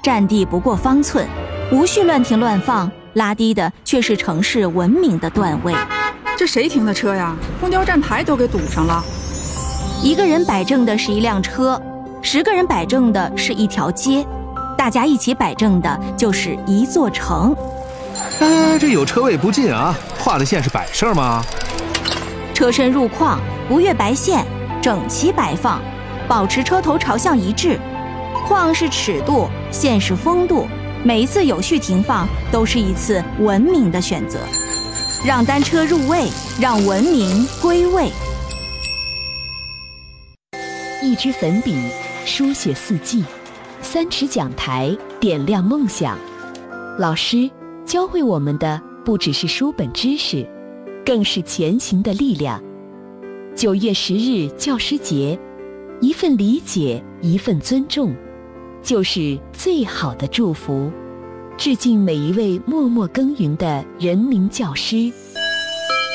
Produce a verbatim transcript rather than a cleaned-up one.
占地不过方寸，无需乱停乱放，拉低的却是城市文明的段位。 这谁停的车呀？公交站牌都给堵上了。 一个人摆正的是一辆车，十个人摆正的是一条街，大家一起摆正的就是一座城。 哎，这有车位不进啊，画的线是摆设吗？ 车身入框，不越白线，整齐摆放，保持车头朝向一致。框是尺度，线是风度，每一次有序停放都是一次文明的选择。让单车入位，让文明归位。 一支粉笔书写四季，三尺讲台点亮梦想。老师教会我们的不只是书本知识，更是前行的力量。九月十日教师节，一份理解，一份尊重，就是最好的祝福。致敬每一位默默耕耘的人民教师。